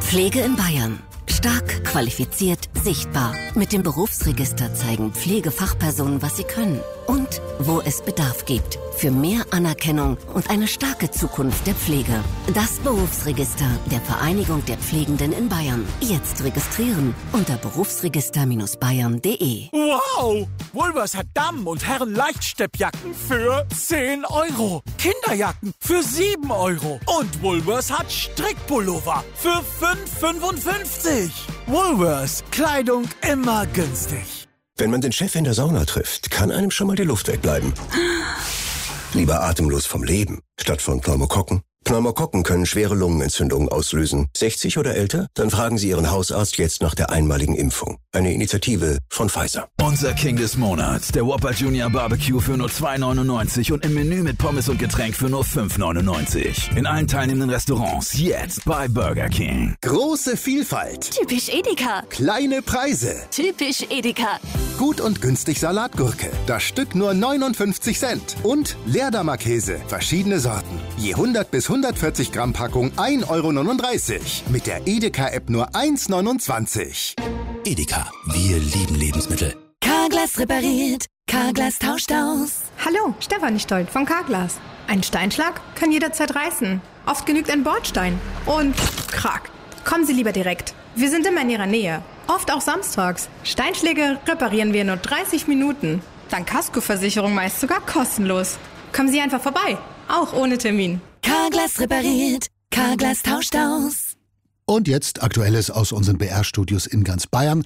Pflege in Bayern. Stark, qualifiziert, sichtbar. Mit dem Berufsregister zeigen Pflegefachpersonen, was sie können und wo es Bedarf gibt. Für mehr Anerkennung und eine starke Zukunft der Pflege. Das Berufsregister der Vereinigung der Pflegenden in Bayern. Jetzt registrieren unter berufsregister-bayern.de. Wow! Woolworths hat Damen- und Herren-Leichtsteppjacken für 10 €. Kinderjacken für 7 €. Und Woolworths hat Strickpullover für 5,55 €. Woolworths. Kleidung immer günstig. Wenn man den Chef in der Sauna trifft, kann einem schon mal die Luft wegbleiben. Lieber atemlos vom Leben, statt von Pneumokokken. Pneumokokken können schwere Lungenentzündungen auslösen. 60 oder älter? Dann fragen Sie Ihren Hausarzt jetzt nach der einmaligen Impfung. Eine Initiative von Pfizer. Unser King des Monats, der Whopper Junior Barbecue für nur 2,99 und im Menü mit Pommes und Getränk für nur 5,99. In allen teilnehmenden Restaurants jetzt bei Burger King. Große Vielfalt. Typisch Edeka. Kleine Preise. Typisch Edeka. Gut und günstig Salatgurke. Das Stück nur 59 Cent. Und Leerdammer-Käse. Verschiedene Sorten. Je 100 bis 140 Gramm Packung 1,39 €. Mit der Edeka-App nur 1,29 €. Edeka, wir lieben Lebensmittel. Carglass repariert. Carglass tauscht aus. Hallo, Stefanie Stolt von Carglass. Ein Steinschlag kann jederzeit reißen. Oft genügt ein Bordstein. Und krack. Kommen Sie lieber direkt. Wir sind immer in Ihrer Nähe. Oft auch samstags. Steinschläge reparieren wir in nur 30 Minuten. Dank Kaskoversicherung meist sogar kostenlos. Kommen Sie einfach vorbei. Auch ohne Termin. Carglass repariert. Carglass tauscht aus. Und jetzt Aktuelles aus unseren BR-Studios in ganz Bayern,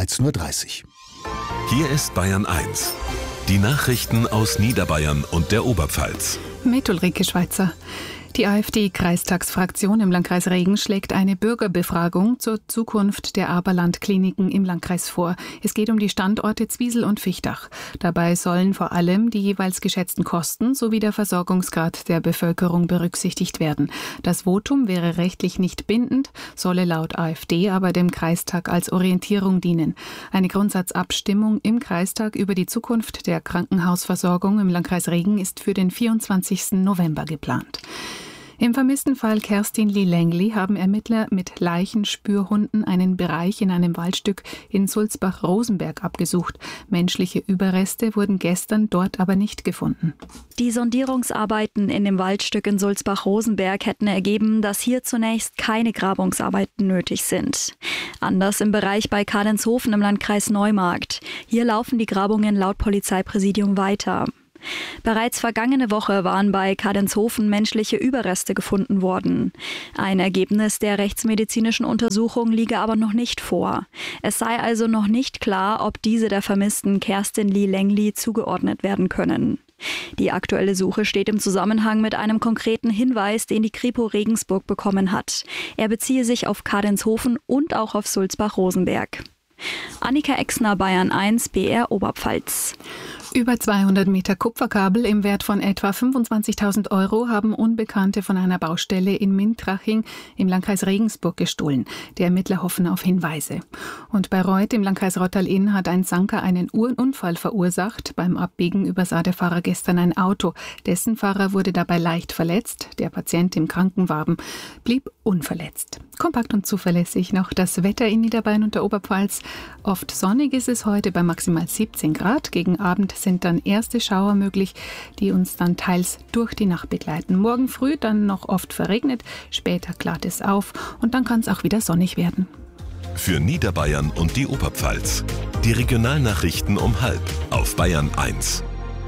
13:30 Uhr. Hier ist Bayern 1. Die Nachrichten aus Niederbayern und der Oberpfalz. Mit Ulrike Schweizer. Die AfD-Kreistagsfraktion im Landkreis Regen schlägt eine Bürgerbefragung zur Zukunft der Aberland-Kliniken im Landkreis vor. Es geht um die Standorte Zwiesel und Fichtach. Dabei sollen vor allem die jeweils geschätzten Kosten sowie der Versorgungsgrad der Bevölkerung berücksichtigt werden. Das Votum wäre rechtlich nicht bindend, solle laut AfD aber dem Kreistag als Orientierung dienen. Eine Grundsatzabstimmung im Kreistag über die Zukunft der Krankenhausversorgung im Landkreis Regen ist für den 24. November geplant. Im vermissten Fall Kerstin Lee Langley haben Ermittler mit Leichenspürhunden einen Bereich in einem Waldstück in Sulzbach-Rosenberg abgesucht. Menschliche Überreste wurden gestern dort aber nicht gefunden. Die Sondierungsarbeiten in dem Waldstück in Sulzbach-Rosenberg hätten ergeben, dass hier zunächst keine Grabungsarbeiten nötig sind. Anders im Bereich bei Kadenshofen im Landkreis Neumarkt. Hier laufen die Grabungen laut Polizeipräsidium weiter. Bereits vergangene Woche waren bei Kadenshofen menschliche Überreste gefunden worden. Ein Ergebnis der rechtsmedizinischen Untersuchung liege aber noch nicht vor. Es sei also noch nicht klar, ob diese der vermissten Kerstin Lee Langley zugeordnet werden können. Die aktuelle Suche steht im Zusammenhang mit einem konkreten Hinweis, den die Kripo Regensburg bekommen hat. Er beziehe sich auf Kadenshofen und auch auf Sulzbach-Rosenberg. Annika Exner, Bayern 1, BR Oberpfalz. Über 200 Meter Kupferkabel im Wert von etwa 25.000 € haben Unbekannte von einer Baustelle in Mintraching im Landkreis Regensburg gestohlen. Die Ermittler hoffen auf Hinweise. Und bei Reuth im Landkreis Rottal-Inn hat ein Sanker einen Unfall verursacht. Beim Abbiegen übersah der Fahrer gestern ein Auto. Dessen Fahrer wurde dabei leicht verletzt. Der Patient im Krankenwagen blieb unverletzt. Kompakt und zuverlässig noch das Wetter in Niederbayern und der Oberpfalz. Oft sonnig ist es heute bei maximal 17 Grad. Gegen Abend sind dann erste Schauer möglich, die uns dann teils durch die Nacht begleiten. Morgen früh dann noch oft verregnet, später klart es auf und dann kann es auch wieder sonnig werden. Für Niederbayern und die Oberpfalz. Die Regionalnachrichten um 12:30 auf Bayern 1.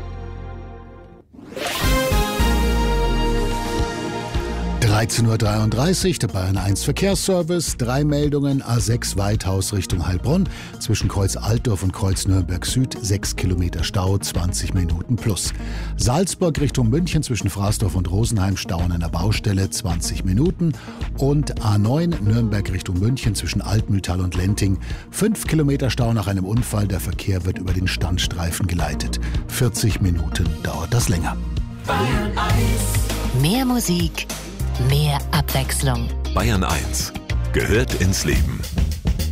(13:33 Uhr), der Bayern 1 Verkehrsservice. 3 Meldungen: A6 Weithaus Richtung Heilbronn. Zwischen Kreuz Altdorf und Kreuz Nürnberg Süd 6 Kilometer Stau, 20 Minuten plus. Salzburg Richtung München zwischen Fraßdorf und Rosenheim Stau an einer Baustelle, 20 Minuten. Und A9 Nürnberg Richtung München zwischen Altmühltal und Lenting 5 Kilometer Stau nach einem Unfall. Der Verkehr wird über den Standstreifen geleitet. 40 Minuten dauert das länger. Bayern 1. Mehr Musik, mehr Abwechslung. Bayern 1 gehört ins Leben.